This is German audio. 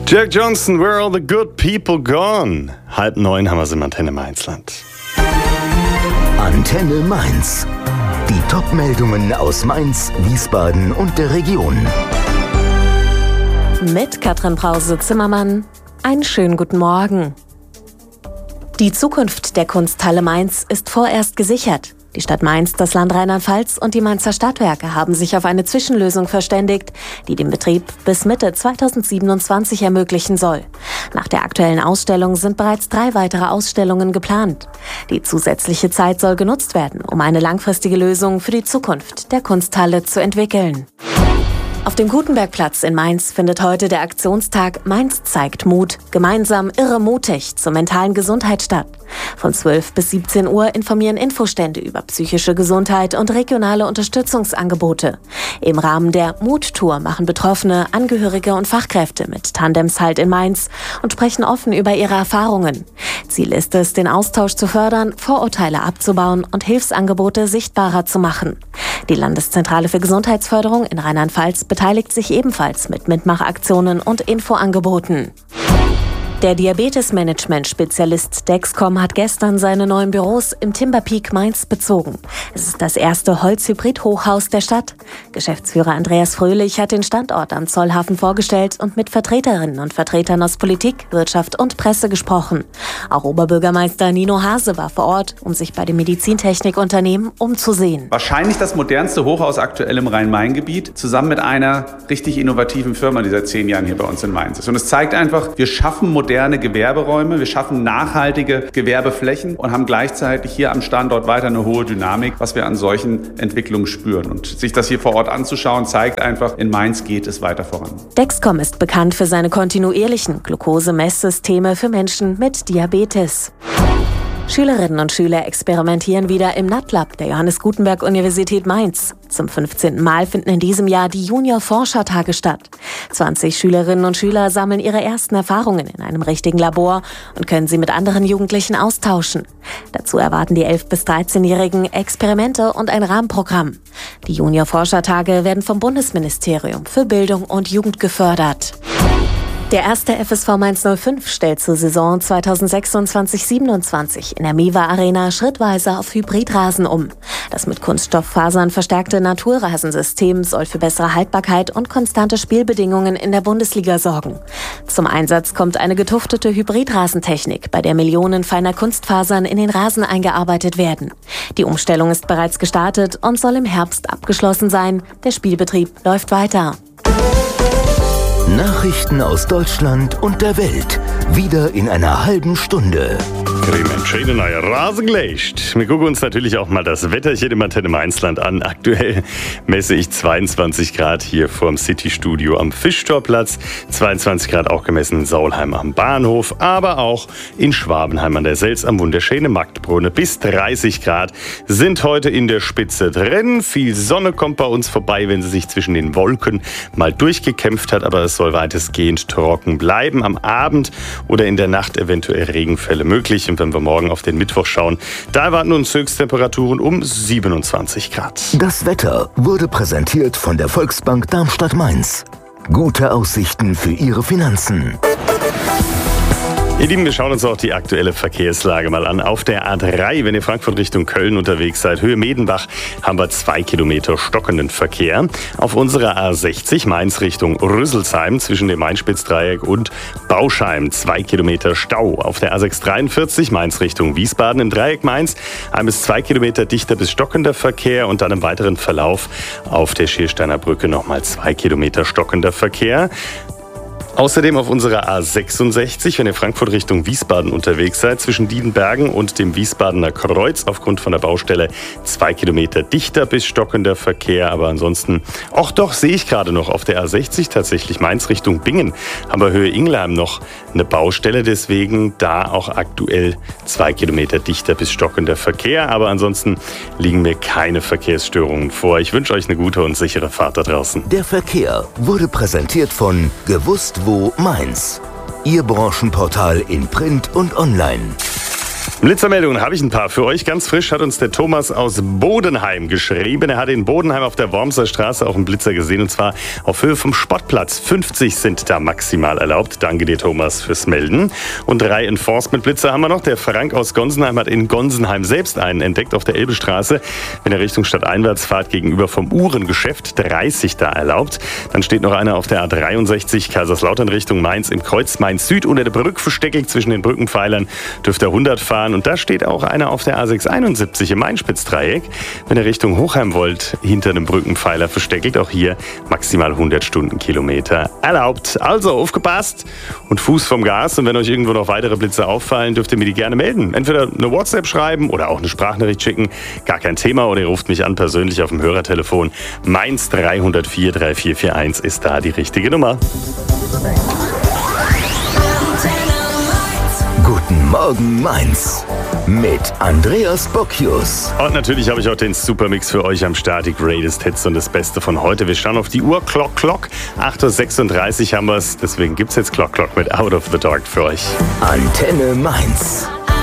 Jack Johnson, Where Are All the Good People Gone? 8:30 haben wir es im Antenne Mainzland. Antenne Mainz. Die Top-Meldungen aus Mainz, Wiesbaden und der Region. Mit Katrin Brause-Zimmermann. Einen schönen guten Morgen. Die Zukunft der Kunsthalle Mainz ist vorerst gesichert. Die Stadt Mainz, das Land Rheinland-Pfalz und die Mainzer Stadtwerke haben sich auf eine Zwischenlösung verständigt, die den Betrieb bis Mitte 2027 ermöglichen soll. Nach der aktuellen Ausstellung sind bereits 3 weitere Ausstellungen geplant. Die zusätzliche Zeit soll genutzt werden, um eine langfristige Lösung für die Zukunft der Kunsthalle zu entwickeln. Auf dem Gutenbergplatz in Mainz findet heute der Aktionstag Mainz zeigt Mut, gemeinsam irre mutig zur mentalen Gesundheit statt. Von 12 bis 17 Uhr informieren Infostände über psychische Gesundheit und regionale Unterstützungsangebote. Im Rahmen der Mut-Tour machen Betroffene, Angehörige und Fachkräfte mit Tandems Halt in Mainz und sprechen offen über ihre Erfahrungen. Ziel ist es, den Austausch zu fördern, Vorurteile abzubauen und Hilfsangebote sichtbarer zu machen. Die Landeszentrale für Gesundheitsförderung in Rheinland-Pfalz beteiligt sich ebenfalls mit Mitmachaktionen und Infoangeboten. Der Diabetes-Management-Spezialist Dexcom hat gestern seine neuen Büros im Timberpeak Mainz bezogen. Es ist das erste Holzhybrid-Hochhaus der Stadt. Geschäftsführer Andreas Fröhlich hat den Standort am Zollhafen vorgestellt und mit Vertreterinnen und Vertretern aus Politik, Wirtschaft und Presse gesprochen. Auch Oberbürgermeister Nino Hase war vor Ort, um sich bei dem Medizintechnikunternehmen umzusehen. Wahrscheinlich das modernste Hochhaus aktuell im Rhein-Main-Gebiet, zusammen mit einer richtig innovativen Firma, die seit 10 Jahren hier bei uns in Mainz ist. Und es zeigt einfach, wir schaffen moderne Gewerberäume, wir schaffen nachhaltige Gewerbeflächen und haben gleichzeitig hier am Standort weiter eine hohe Dynamik, was wir an solchen Entwicklungen spüren. Und sich das hier vor Ort anzuschauen, zeigt einfach, in Mainz geht es weiter voran. Dexcom ist bekannt für seine kontinuierlichen Glukosemesssysteme für Menschen mit Diabetes. Schülerinnen und Schüler experimentieren wieder im NatLab der Johannes Gutenberg Universität Mainz. Zum 15. Mal finden in diesem Jahr die Junior-Forschertage statt. 20 Schülerinnen und Schüler sammeln ihre ersten Erfahrungen in einem richtigen Labor und können sie mit anderen Jugendlichen austauschen. Dazu erwarten die 11- bis 13-Jährigen Experimente und ein Rahmenprogramm. Die Junior-Forschertage werden vom Bundesministerium für Bildung und Jugend gefördert. Der erste FSV Mainz 05 stellt zur Saison 2026/27 in der Miwa Arena schrittweise auf Hybridrasen um. Das mit Kunststofffasern verstärkte Naturrasensystem soll für bessere Haltbarkeit und konstante Spielbedingungen in der Bundesliga sorgen. Zum Einsatz kommt eine getuftete Hybridrasentechnik, bei der Millionen feiner Kunstfasern in den Rasen eingearbeitet werden. Die Umstellung ist bereits gestartet und soll im Herbst abgeschlossen sein. Der Spielbetrieb läuft weiter. Nachrichten aus Deutschland und der Welt. Wieder in einer halben Stunde. Kriegen schöne neue Rasen gelegt. Wir gucken uns natürlich auch mal das Wetterchen im Antenne Mainzland an. Aktuell messe ich 22 Grad hier vorm City-Studio am Fischtorplatz. 22 Grad auch gemessen in Saulheim am Bahnhof, aber auch in Schwabenheim an der Selz am wunderschönen Marktbrunne. Bis 30 Grad sind heute in der Spitze drin. Viel Sonne kommt bei uns vorbei, wenn sie sich zwischen den Wolken mal durchgekämpft hat, aber es soll weitestgehend trocken bleiben. Am Abend oder in der Nacht eventuell Regenfälle möglich. Und wenn wir morgen auf den Mittwoch schauen, da erwarten uns Höchsttemperaturen um 27 Grad. Das Wetter wurde präsentiert von der Volksbank Darmstadt-Mainz. Gute Aussichten für Ihre Finanzen. Ihr Lieben, wir schauen uns auch die aktuelle Verkehrslage mal an. Auf der A3, wenn ihr Frankfurt Richtung Köln unterwegs seid, Höhe Medenbach, haben wir 2 Kilometer stockenden Verkehr. Auf unserer A60 Mainz Richtung Rüsselsheim zwischen dem Main-Spitz-Dreieck und Bauscheim 2 Kilometer Stau. Auf der A643 Mainz Richtung Wiesbaden im Dreieck Mainz 1 bis 2 Kilometer dichter bis stockender Verkehr und dann im weiteren Verlauf auf der Schiersteiner Brücke nochmal 2 Kilometer stockender Verkehr. Außerdem auf unserer A66, wenn ihr Frankfurt Richtung Wiesbaden unterwegs seid, zwischen Diedenbergen und dem Wiesbadener Kreuz aufgrund von der Baustelle 2 Kilometer dichter bis stockender Verkehr. Aber ansonsten, auch doch sehe ich gerade noch auf der A60 tatsächlich Mainz Richtung Bingen, haben wir Höhe Ingelheim noch eine Baustelle. Deswegen da auch aktuell 2 Kilometer dichter bis stockender Verkehr. Aber ansonsten liegen mir keine Verkehrsstörungen vor. Ich wünsche euch eine gute und sichere Fahrt da draußen. Der Verkehr wurde präsentiert von Gewusst wo Mainz. Ihr Branchenportal in Print und Online. Blitzermeldungen habe ich ein paar für euch. Ganz frisch hat uns der Thomas aus Bodenheim geschrieben. Er hat in Bodenheim auf der Wormser Straße auch einen Blitzer gesehen, und zwar auf Höhe vom Sportplatz. 50 sind da maximal erlaubt. Danke dir, Thomas, fürs Melden. Und 3 Enforcement-Blitzer haben wir noch. Der Frank aus Gonsenheim hat in Gonsenheim selbst einen entdeckt auf der Elbestraße. Wenn er Richtung Stadteinwärts fahrt, gegenüber vom Uhrengeschäft, 30 da erlaubt. Dann steht noch einer auf der A63 Kaiserslautern Richtung Mainz im Kreuz Mainz Süd. Unter der Brücke versteckelt zwischen den Brückenpfeilern dürfte er 100 fahren. Und da steht auch einer auf der A671 im Mainspitzdreieck. Wenn ihr Richtung Hochheim wollt, hinter einem Brückenpfeiler versteckelt, auch hier maximal 100 Stundenkilometer erlaubt. Also aufgepasst und Fuß vom Gas. Und wenn euch irgendwo noch weitere Blitze auffallen, dürft ihr mir die gerne melden. Entweder eine WhatsApp schreiben oder auch eine Sprachnachricht schicken. Gar kein Thema. Oder ihr ruft mich an persönlich auf dem Hörertelefon. Mainz 304 3441 ist da die richtige Nummer. Guten Morgen Mainz mit Andreas Bocchius. Und natürlich habe ich auch den Supermix für euch am Start, die Greatest Hits und das Beste von heute. Wir schauen auf die Uhr, Clock. 8:36 Uhr haben wir es, deswegen gibt es jetzt Clock mit Out of the Dark für euch. Antenne Mainz.